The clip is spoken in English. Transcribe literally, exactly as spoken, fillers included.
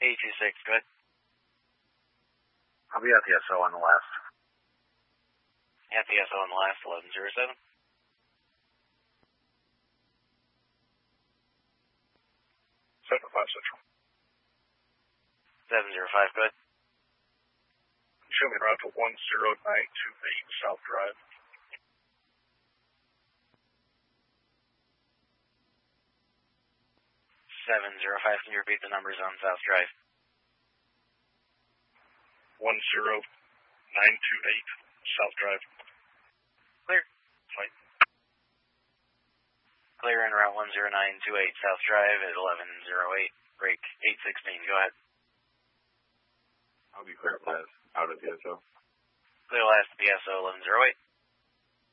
eight two six, go ahead. I'll be at the S O on the last. At the S O on the last, eleven zero seven. seven five Central. seven zero five, go ahead. Show me route to one zero nine two eight South Drive. seven zero five, can you repeat the numbers on South Drive? one zero nine two eight South Drive. Clear. Flight. Clear in route one zero nine two eight South Drive at eleven zero eight, break eight sixteen, go ahead. I'll be clear last, out of the S O. Clear last at the S O eleven zero eight.